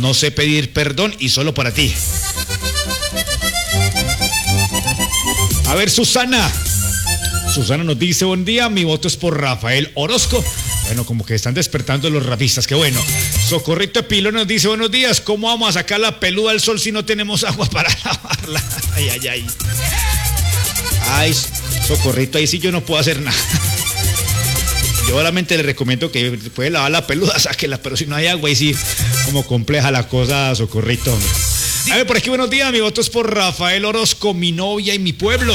no sé pedir perdón y solo para ti. A ver, Susana nos dice, buen día, mi voto es por Rafael Orozco. Bueno, como que están despertando los rafistas, qué bueno. Socorrito Pilo nos dice, buenos días, ¿cómo vamos a sacar la peluda al sol si no tenemos agua para lavarla? Ay. Ay, Socorrito, ahí sí yo no puedo hacer nada. Yo solamente le recomiendo que puede lavar la peluda, sáquela, pero si no hay agua, ahí sí, como compleja la cosa, Socorrito. A ver, por aquí, buenos días, mi voto es por Rafael Orozco, mi novia y mi pueblo.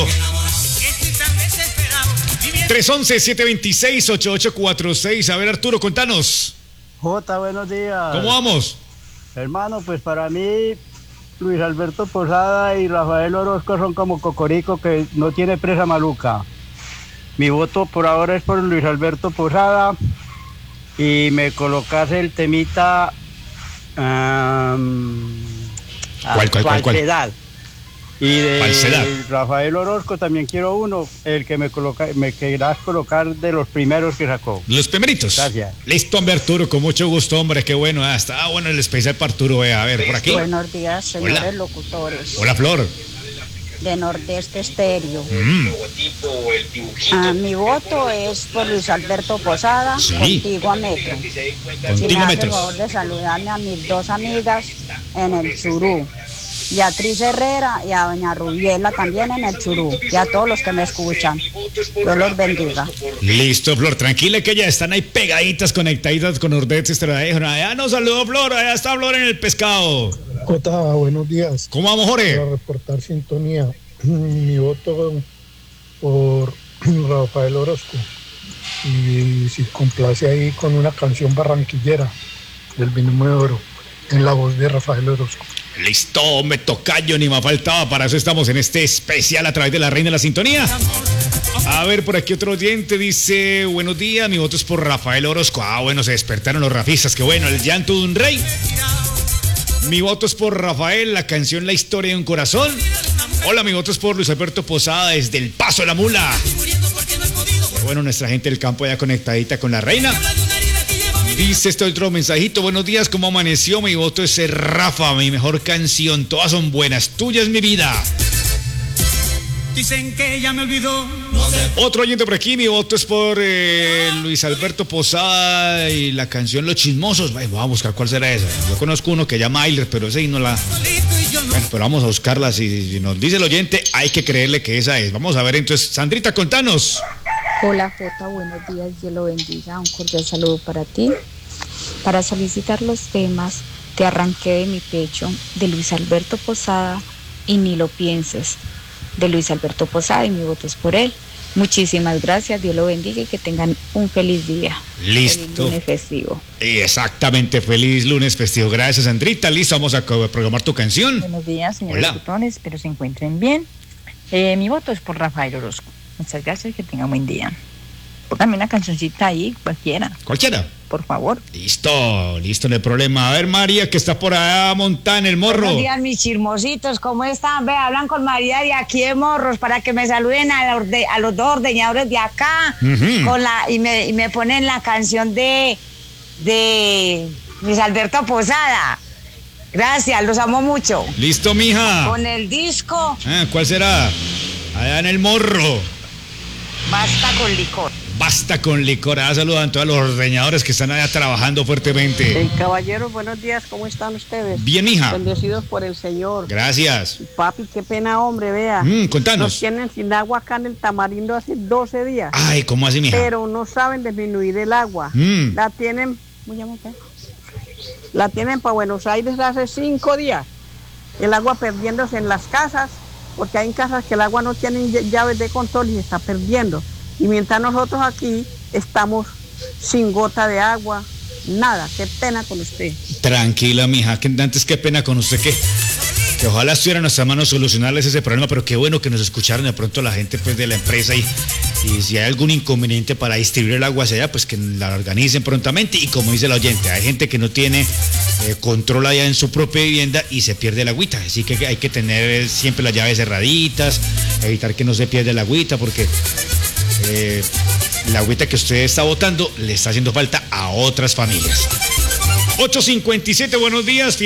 311-726-8846. A ver, Arturo, contanos. Jota, buenos días. ¿Cómo vamos? Hermano, pues para mí, Luis Alberto Posada y Rafael Orozco son como Cocorico, que no tiene presa maluca. Mi voto por ahora es por Luis Alberto Posada y me colocas el temita ¿Cuál? Falsedad. Y de Falsedad. Rafael Orozco también quiero uno, el que me querrás colocar de los primeros que sacó. Los primeritos. Gracias. Listo, hombre, Arturo, con mucho gusto, hombre, qué bueno. Está bueno el especial para Arturo. A ver, por aquí. Buenos días, señores Hola. Locutores. Hola, Flor. De Nordeste Estéreo. Mi voto es por Luis Alberto Posada, Sí. Contigo a Metro. Si Contigo me a hace el Metros. favor de saludarme a mis dos amigas en el Churú. Y a Tris Herrera y a doña Rubiela también en el Churú. Y a todos los que me escuchan. Dios los bendiga. Listo, Flor, tranquila que ya están ahí pegaditas, conectaditas con Nordeste Estéreo. Allá nos saludó Flor, allá está Flor en el pescado. Jota, buenos días. ¿Cómo vamos, Jorge? Para reportar sintonía, mi voto por Rafael Orozco. Y si complace ahí con una canción barranquillera del Binomio de Oro, en la voz de Rafael Orozco. Listo, me tocayo, ni me faltaba. Para eso estamos en este especial a través de la Reina de la Sintonía. A ver, por aquí otro oyente dice, buenos días, mi voto es por Rafael Orozco. Bueno, se despertaron los rafistas, qué bueno, el llanto de un rey. Mi voto es por Rafael, la canción La Historia de un Corazón. Hola, mi voto es por Luis Alberto Posada desde El Paso de la Mula. Qué bueno, nuestra gente del campo ya conectadita con la Reina. Dice este otro mensajito, buenos días, ¿cómo amaneció? Mi voto es Rafa, mi mejor canción, todas son buenas, tuya es mi vida. Dicen que ya me olvidó. Otro oyente por aquí, mi voto es por Luis Alberto Posada y la canción Los Chismosos. Vamos a buscar cuál será esa. Yo conozco uno que llama Ailer, pero ese no la... Bueno, pero vamos a buscarla. Si nos dice el oyente, hay que creerle que esa es. Vamos a ver entonces. Sandrita, contanos. Hola Jota, buenos días, Dios lo bendiga, un cordial saludo para ti. Para solicitar los temas, Te arranqué de mi pecho, de Luis Alberto Posada y Ni lo pienses, de Luis Alberto Posada, y mi voto es por él. Muchísimas gracias, Dios lo bendiga y que tengan un feliz día. Listo. Feliz lunes festivo. Exactamente, feliz lunes festivo. Gracias, Sandrita. Listo, vamos a programar tu canción. Buenos días, señores Hola. locutones, espero se encuentren bien. Mi voto es por Rafael Orozco. Muchas gracias, que tengan buen día. Póngame una cancioncita ahí, cualquiera, Cualquiera. por favor. Listo, no hay problema. A ver, María, que está por allá montada en el morro. Buenos días, mis chismositos, ¿cómo están? Ve, hablan con María de aquí de Morros para que me saluden a los dos ordeñadores de acá. Ujú. Y me ponen la canción de Luis Alberto Posada. Gracias, los amo mucho. Listo, mija. Con el disco ¿Cuál será? Allá en el morro. Basta con licor. Basta con licor. Saludan a todos los ordeñadores que están allá trabajando fuertemente. Caballeros, buenos días, ¿cómo están ustedes? Bien, mija. Bendecidos por el Señor. Gracias. Papi, qué pena, hombre, vea. Contanos. Nos tienen sin agua acá en el Tamarindo hace 12 días. Ay, ¿cómo así, mija? Pero no saben disminuir el agua. La tienen, para Buenos Aires hace 5 días. El agua perdiéndose en las casas, porque hay casas que el agua no tienen llaves de control y se está perdiendo. Y mientras nosotros aquí estamos sin gota de agua, nada. Qué pena con usted. Tranquila, mija, que antes qué pena con usted que ojalá estuviera en nuestras manos solucionarles ese problema, pero qué bueno que nos escucharon de pronto la gente pues de la empresa y si hay algún inconveniente para distribuir el agua hacia allá, pues que la organicen prontamente. Y como dice el oyente, hay gente que no tiene control allá en su propia vivienda y se pierde el agüita, así que hay que tener siempre las llaves cerraditas, evitar que no se pierda el agüita, porque la agüita que usted está botando le está haciendo falta a otras familias. 8:57, buenos días.